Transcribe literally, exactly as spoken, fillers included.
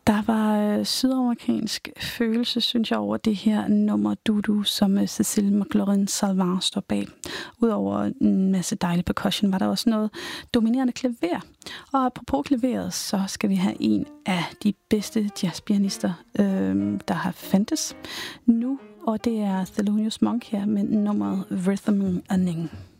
Der var øh, sydamerikansk følelse, synes jeg, over det her nummer Dudu, som øh, Cécile McLaurin-Salvant står bag. Udover en masse dejlig percussion, var der også noget dominerende klaver. Og apropos klaveret, så skal vi have en af de bedste jazzpianister, øh, der har fandtes nu. Og det er Thelonious Monk her med nummeret Rhythm and Ning.